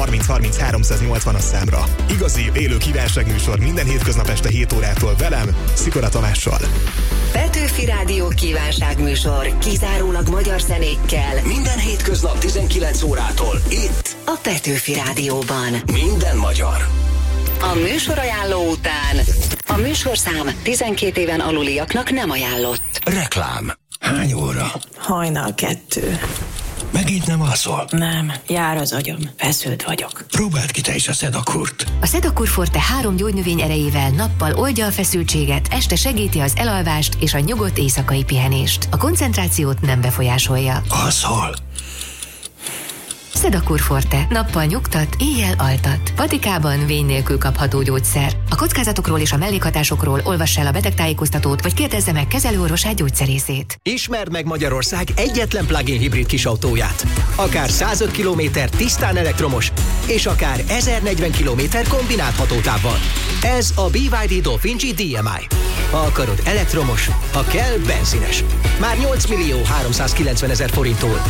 30 30 380-as számra. Igazi, élő kívánságműsor minden hétköznap este 7 órától velem, Szikora Tamással. Petőfi Rádió kívánságműsor kizárólag magyar zenékkel. Minden hétköznap 19 órától itt A Petőfi Rádióban. Minden magyar. A műsorajánló után a műsorszám 12 éven aluliaknak nem ajánlott. Reklám. Hány óra? 1:30. Megint nem alszol? Nem, jár az agyam. Feszült vagyok. Próbáld ki te is a Sedakurt. A Sedakur Forte 3 gyógynövény erejével nappal oldja a feszültséget, este segíti az elalvást és a nyugodt éjszakai pihenést. A koncentrációt nem befolyásolja. Alszol? Sedakur Forte. Nappal nyugtat, éjjel altat. Patikában vény nélkül kapható gyógyszer. A kockázatokról és a mellékhatásokról olvass el a betegtájékoztatót, vagy kérdezze meg kezelőorvosát, gyógyszerészét. Ismerd meg Magyarország egyetlen plug-in hibrid kisautóját. Akár 105 km tisztán elektromos, és akár 1040 km kombinált hatótávval. Ez a BYD Dolphin G DMI. Ha akarod elektromos, ha kell benzines. Már 8.390.000 forinttól.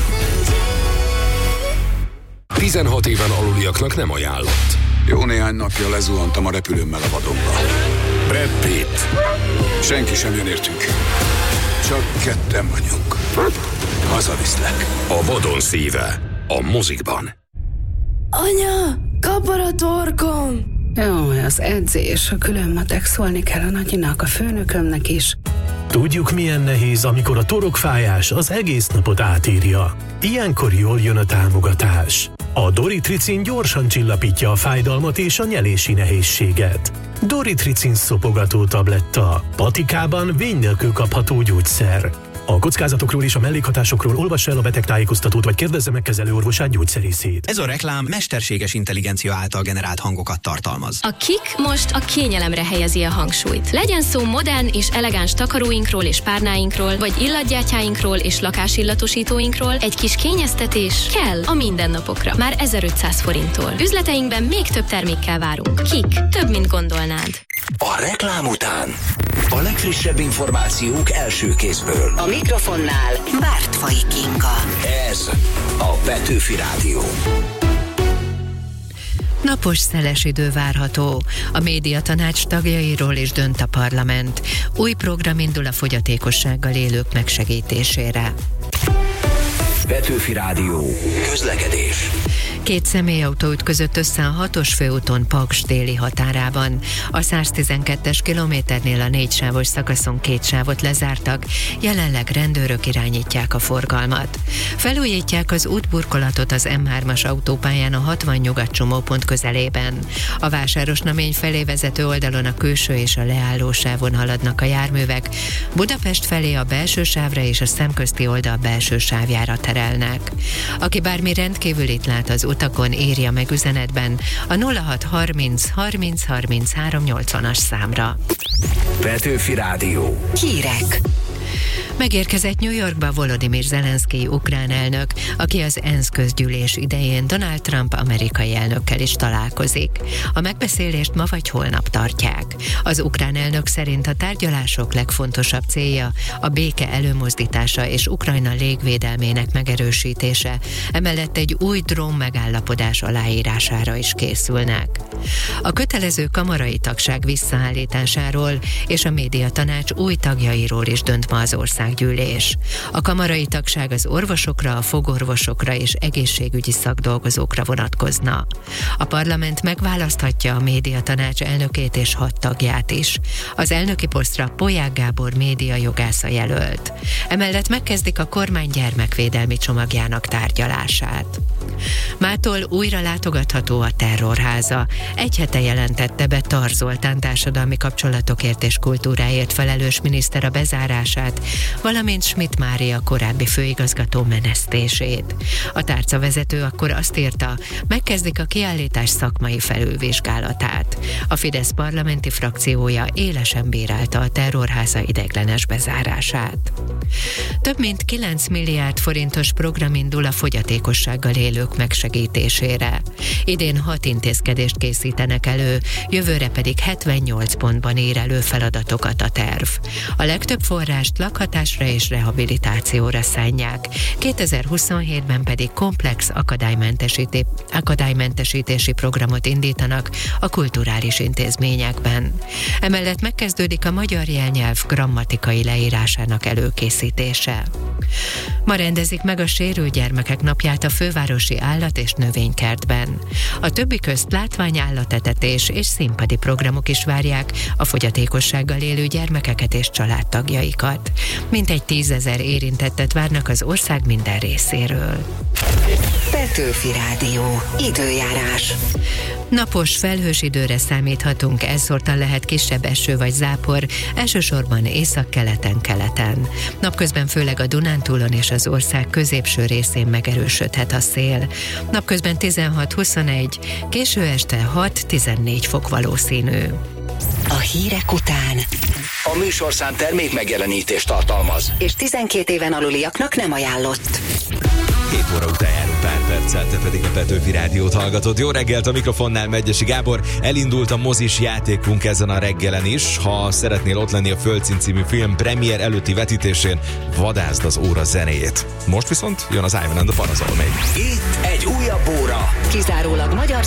16 éven aluliaknak nem ajánlott. Jó néhány napja lezuhantam a repülőmmel a vadonba. Brad Pitt. Senki sem jön értünk. Csak ketten vagyunk. Hazaviszlek. A vadon szíve. A mozikban. Anya, kapar a torkom! Jó, az edzés, a külön matek, szólni kell a nagyinak, a főnökömnek is. Tudjuk, milyen nehéz, amikor a torokfájás az egész napot átírja. Ilyenkor jól jön a támogatás. A Doritricin gyorsan csillapítja a fájdalmat és a nyelési nehézséget. Doritricin szopogató tabletta. Patikában vény nélkül kapható gyógyszer. A kockázatokról és a mellékhatásokról olvass el a betegtájékoztatót, vagy kérdezze meg kezelőorvosát, gyógyszerészét. Ez a reklám mesterséges intelligencia által generált hangokat tartalmaz. A KIK most a kényelemre helyezi a hangsúlyt. Legyen szó modern és elegáns takaróinkról és párnáinkról, vagy illatgyátyáinkról és lakásillatosítóinkról, egy kis kényeztetés kell a mindennapokra. Már 1500 forinttól. Üzleteinkben még több termékkel várunk. KIK. Több, mint gondolnád. A reklám után a legfrissebb információk első kézből. A mikrofonnál Bártfai Kinga. Ez a Petőfi Rádió. Napos, szeles idő várható. A médiatanács tagjairól is dönt a parlament. Új program indul a fogyatékossággal élők megsegítésére. Petőfi Rádió. Közlekedés. 2 személyautó ütközött össze a 6-os főúton Paks déli határában. A 112-es kilométernél a 4 sávos szakaszon 2 sávot lezártak, jelenleg rendőrök irányítják a forgalmat. Felújítják az útburkolatot az M3-as autópályán a 60 nyugat csomópont közelében. A Vásárosnamény felé vezető oldalon a külső és a leálló sávon haladnak a járművek. Budapest felé a belső sávra és a szemközti oldal belső sávjára terelnek. Aki bármi rendkívülit lát az utakon, írja meg üzenetben a 0630 30 33 80-as számra. Petőfi Rádió. Hírek. Megérkezett New Yorkba Volodymyr Zelenszkij ukrán elnök, aki az ENSZ közgyűlés idején Donald Trump amerikai elnökkel is találkozik. A megbeszélést ma vagy holnap tartják. Az ukrán elnök szerint a tárgyalások legfontosabb célja a béke előmozdítása és Ukrajna légvédelmének megerősítése, emellett egy új drón megállapodás aláírására is készülnek. A kötelező kamarai tagság visszaállításáról és a médiatanács új tagjairól is dönt ma az országgyűlés. A kamarai tagság az orvosokra, a fogorvosokra és egészségügyi szakdolgozókra vonatkozna. A parlament megválaszthatja a médiatanács elnökét és 6 tagját is. Az elnöki posztra Polyák Gábor médiajogásza jelölt. Emellett megkezdik a kormány gyermekvédelmi csomagjának tárgyalását. Mától újra látogatható a Terrorháza. Egy hete jelentette be Tar Zoltán társadalmi kapcsolatokért és kultúráért felelős miniszter a bezárását, valamint Schmidt Mária korábbi főigazgató menesztését. A tárcavezető akkor azt írta, megkezdik a kiállítás szakmai felülvizsgálatát. A Fidesz parlamenti frakciója élesen bírálta a Terrorháza ideiglenes bezárását. Több mint 9 milliárd forintos program indul a fogyatékossággal élők megsegítésére. Idén 6 intézkedést készítenek elő, jövőre pedig 78 pontban ír elő feladatokat a terv. A legtöbb forrást lakhatásra és rehabilitációra szánják. 2027-ben pedig komplex akadálymentesítési programot indítanak a kulturális intézményekben. Emellett megkezdődik a magyar jelnyelv grammatikai leírásának előkészítése. Ma rendezik meg a sérült gyermekek napját a fővárosi állat- és növénykertben. A többi közt látványállatetetés és színpadi programok is várják a fogyatékossággal élő gyermekeket és családtagjaikat. Mintegy 10 000 érintettet várnak az ország minden részéről. Petőfi Rádió. Időjárás. Napos, felhős időre számíthatunk, elszórtan lehet kisebb eső vagy zápor, elsősorban északkeleten-keleten. Napközben főleg a Dunántúlon és az ország középső részén megerősödhet a szél. Napközben 16-21, késő este 6-14 fok valószínű. A hírek után A műsorszám termék megjelenítést tartalmaz, és 12 éven aluliaknak nem ajánlott. 7 óra után járunk pár perccel, te pedig a Petőfi Rádiót hallgatod. Jó reggelt, a mikrofonnál Megyesi Gábor. Elindult a mozis játékunk ezen a reggelen is. Ha szeretnél ott lenni a Földszín című film premier előtti vetítésén, vadázd az óra zenéjét. Most viszont jön az Ivan and the Parazol még. Itt egy újabb óra. Kizárólag magyar